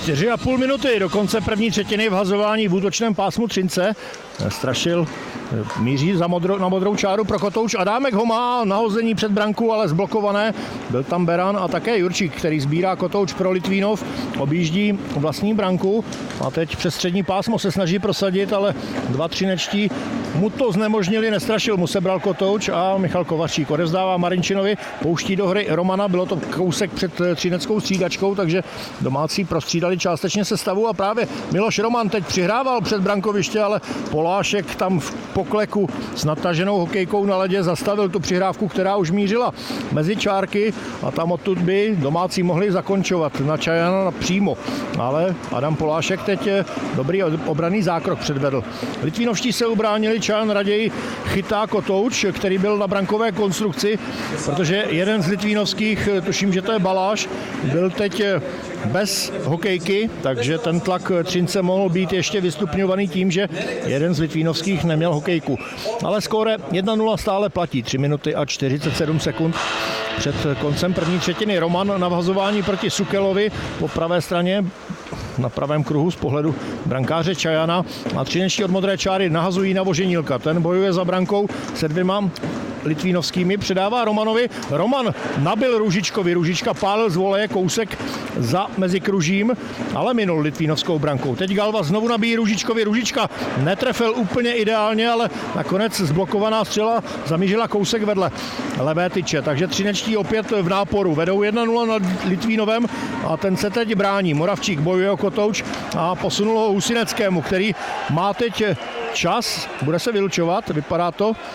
4,5 minuty do konce první třetiny v hazování v útočném pásmu Třince. Strašil, míří na modrou čáru pro Kotouč. Adámek ho má nahození před branku, ale zblokované. Byl tam Beran a také Jurčík, který sbírá Kotouč pro Litvínov. Objíždí vlastní branku a teď přes střední pásmo se snaží prosadit, ale dva třinečtí mu to znemožnili, nestrašil mu, sebral Kotouč a Michal Kovařík odevzdává Marinčinovi, pouští do hry Romana, bylo to kousek před třineckou střídačkou, takže domácí prostřídali částečně sestavu a právě Miloš Roman teď přihrával před brankoviště, ale Polášek tam v pokleku s nataženou hokejkou na ledě zastavil tu přihrávku, která už mířila mezi čárky a tam odtud by domácí mohli zakončovat na Čajana přímo, ale Adam Polášek teď dobrý obranný zákrok předvedl. Litvínovští se ubránili, Čajan raději chytá Kotouč, který byl na brankové konstrukci, protože jeden z litvínovských, tuším, že to je Baláš, byl teď bez hokejky, takže ten tlak Třince mohl být ještě vystupňovaný tím, že jeden z litvínovských neměl hokejku. Ale skóre 1-0 stále platí, 3 minuty a 47 sekund před koncem první třetiny. Roman na vhazování proti Sukelovi po pravé straně na pravém kruhu z pohledu brankáře Čajana a třinečtí od modré čáry nahazují na Voženílka. Ten bojuje za brankou se dvěma litvínovskými, předává Romanovi. Roman nabil Růžičkovi, Růžička pálil z voleje kousek za mezikružím, ale minul litvínovskou brankou. Teď Galva znovu nabíjí Růžičkovi, Růžička netrefil úplně ideálně, ale nakonec zblokovaná střela zamířila kousek vedle levé tyče, takže třinečtí opět v náporu, vedou 1-0 nad Litvínovem a ten se teď brání. Moravčík bojuje o Kotouč a posunul ho Husineckému, který má teď čas, bude se vylučovat, vypadá to,